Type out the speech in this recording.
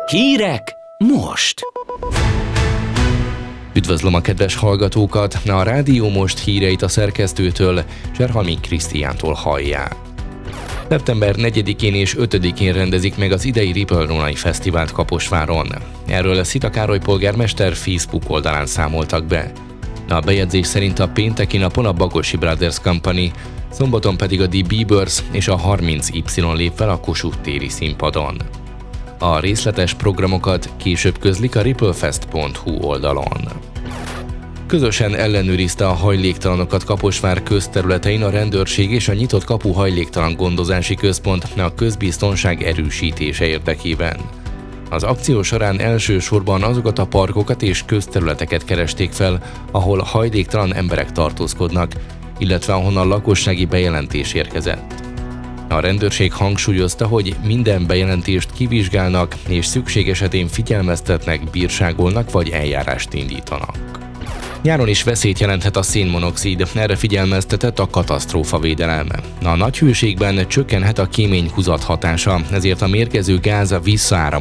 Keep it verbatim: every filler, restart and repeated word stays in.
Hírek most! Üdvözlöm a kedves hallgatókat! A Rádió Most híreit a szerkesztőtől, Zserhalmi Krisztiántól hallják. szeptember negyedikén és ötödikén rendezik meg az idei Ripple Rónai Fesztivált Kaposváron. Erről a Szita Károly polgármester Facebook oldalán számoltak be. A bejegyzés szerint a pénteki napon a Bagosi Brothers Company, szombaton pedig a The Biebers és a harminc Y lép fel a Kossuth téri színpadon. A részletes programokat később közlik a ripplefest pont hu oldalon. Közösen ellenőrizte a hajléktalanokat Kaposvár közterületein a rendőrség és a Nyitott Kapu Hajléktalan Gondozási Központ a közbiztonság erősítése érdekében. Az akció során elsősorban azokat a parkokat és közterületeket keresték fel, ahol hajléktalan emberek tartózkodnak, illetve ahonnan lakossági bejelentés érkezett. A rendőrség hangsúlyozta, hogy minden bejelentést kivizsgálnak és szükség esetén figyelmeztetnek, bírságolnak vagy eljárást indítanak. Nyáron is veszélyt jelenthet a szénmonoxid, erre figyelmeztetett a katasztrófavédelem. A nagy hőségben csökkenhet a kémény húzat hatása, ezért a mérgező gáz visszaáramolhat